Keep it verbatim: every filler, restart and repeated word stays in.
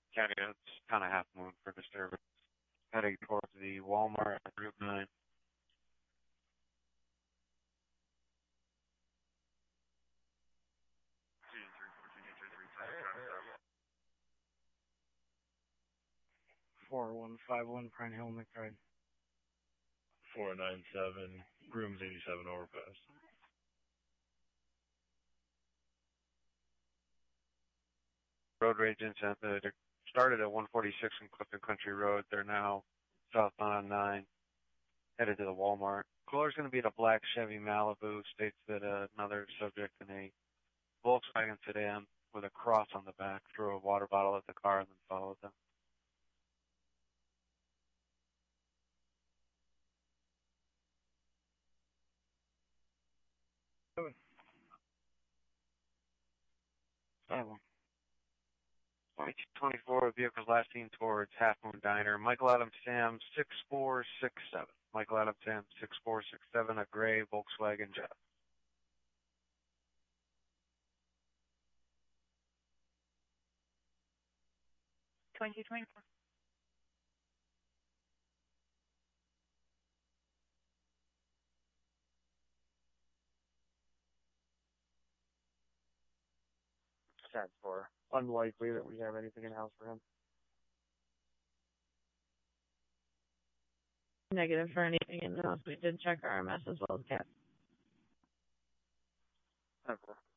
County, it's kind of half moon for disturbance. Heading towards the Walmart on Route nine. four one five one Pine Hill, McBride. four nine seven, Grooms eighty-seven overpass. Road rage incident. They started at one forty-six in Clifton Country Road. They're now southbound on nine, headed to the Walmart. Caller's going to be at a black Chevy Malibu. States that uh, another subject in a Volkswagen sedan with a cross on the back threw a water bottle at the car and then followed them. Seven. Five one. twenty-two twenty-four, vehicles last seen towards Half Moon Diner. Michael Adams Sam, six four six seven. Michael Adams Sam, six four six seven, a gray Volkswagen Jetta. twenty-two twenty-four. Sad for. Unlikely that we have anything in house for him. Negative for anything in the house. We did check our M S as well as C A T. Okay.